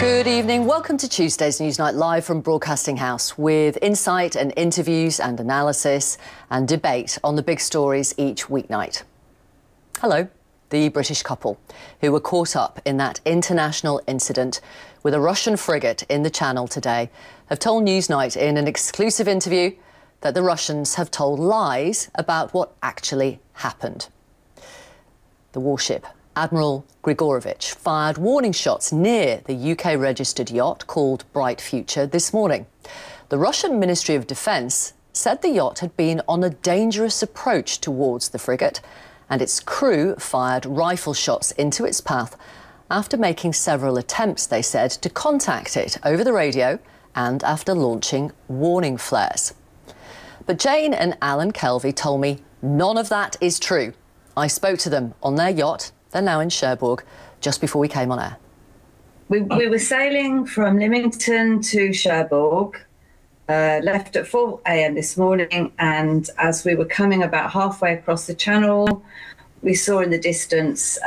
Good evening. Welcome to Tuesday's Newsnight live from Broadcasting House with insight and interviews and analysis and debate on the big stories each weeknight. Hello. The British couple who were caught up in that international incident with a Russian frigate in the Channel today have told Newsnight in an exclusive interview that the Russians have told lies about what actually happened. The warship Admiral Grigorovich fired warning shots near the UK-registered yacht called Bright Future this morning. The Russian Ministry of Defence said the yacht had been on a dangerous approach towards the frigate, and its crew fired rifle shots into its path after making several attempts, they said, to contact it over the radio and after launching warning flares. But Jane and Alan Kelvey told me none of that is true. I spoke to them on their yacht. They're now in Cherbourg, just before we came on air. We were sailing from Lymington to Cherbourg, left at 4 a.m. this morning, and as we were coming about halfway across the channel, we saw in the distance